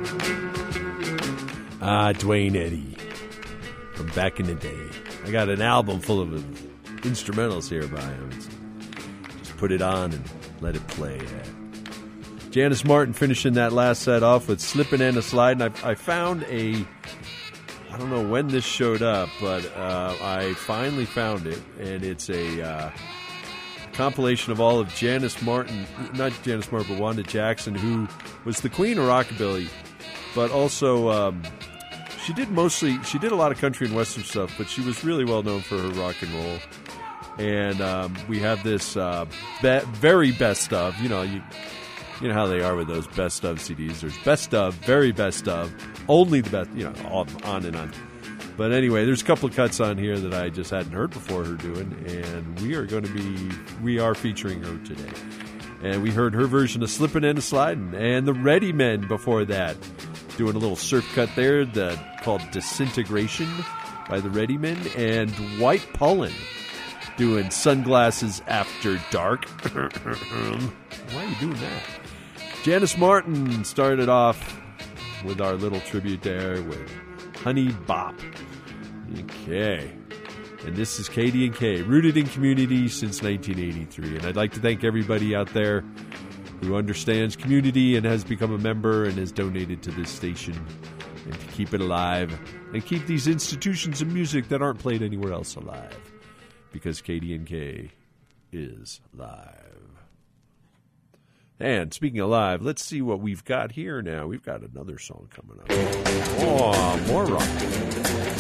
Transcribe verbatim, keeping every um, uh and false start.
Ah, Dwayne Eddy from back in the day. I got an album full of instrumentals here by him. Just put it on and let it play. Janice Martin finishing that last set off with Slippin' and a Slidin'. I, I found a, I don't know when this showed up, but uh, I finally found it, and it's a uh, compilation of all of Janice Martin, not Janice Martin, but Wanda Jackson, who was the queen of rockabilly, but also um, she did mostly, she did a lot of country and western stuff, but she was really well known for her rock and roll. And um, we have this uh, be- very best of, you know, you you know how they are with those best of C Ds. There's best of, very best of, only the best, you know, all, on and on. But anyway, there's a couple of cuts on here that I just hadn't heard before her doing, and we are going to be, we are featuring her today. And we heard her version of Slippin' and a Slidin', and the Ready Men before that, doing a little surf cut there that called Disintegration by the Ready Men, and White Pullin' doing Sunglasses After Dark. Why are you doing that? Janice Martin started off with our little tribute there with Honey Bop. Okay. And this is K D and K, rooted in community since nineteen eighty-three. And I'd like to thank everybody out there who understands community and has become a member and has donated to this station, and to keep it alive and keep these institutions of music that aren't played anywhere else alive. Because K D and K is live. And speaking of live, let's see what we've got here now. We've got another song coming up. Oh, more rock.